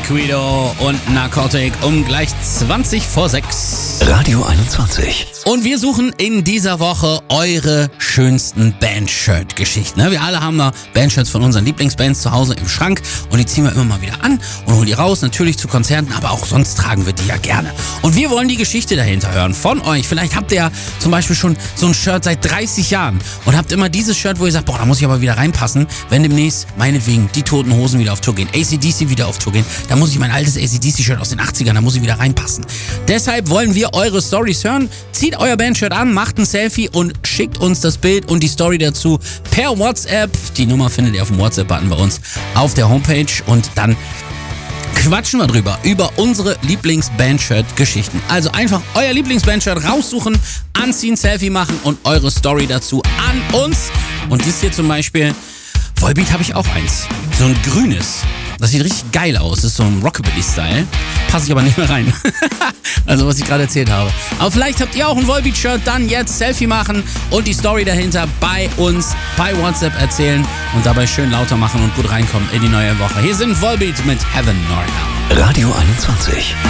Guido und Narcotic um gleich 20 vor 6. Radio 21. Und wir suchen in dieser Woche eure schönsten Bandshirt-Geschichten. Wir alle haben da Bandshirts von unseren Lieblingsbands zu Hause im Schrank und die ziehen wir immer mal wieder an und holen die raus, natürlich zu Konzerten, aber auch sonst tragen wir die ja gerne. Und wir wollen die Geschichte dahinter hören von euch. Vielleicht habt ihr ja zum Beispiel schon so ein Shirt seit 30 Jahren und habt immer dieses Shirt, wo ihr sagt, boah, da muss ich aber wieder reinpassen, wenn demnächst meinetwegen die Toten Hosen wieder auf Tour gehen, AC/DC wieder auf Tour gehen, da muss ich mein altes AC/DC-Shirt aus den 80ern, da muss ich wieder reinpassen. Deshalb wollen wir eure Storys hören. Zieht euer Bandshirt an, macht ein Selfie und schickt uns das Bild und die Story dazu per WhatsApp. Die Nummer findet ihr auf dem WhatsApp-Button bei uns auf der Homepage und dann quatschen wir drüber, über unsere Lieblings-Bandshirt-Geschichten. Also einfach euer Lieblings-Bandshirt raussuchen, anziehen, Selfie machen und eure Story dazu an uns. Und dies hier zum Beispiel, Volbeat habe ich auch eins, so ein grünes. Das sieht richtig geil aus. Das ist so ein Rockabilly-Style. Passe ich aber nicht mehr rein. Also, was ich gerade erzählt habe. Aber vielleicht habt ihr auch ein Volbeat-Shirt. Dann jetzt Selfie machen und die Story dahinter bei uns, bei WhatsApp erzählen und dabei schön lauter machen und gut reinkommen in die neue Woche. Hier sind Volbeat mit Heaven or Hell. Radio 21.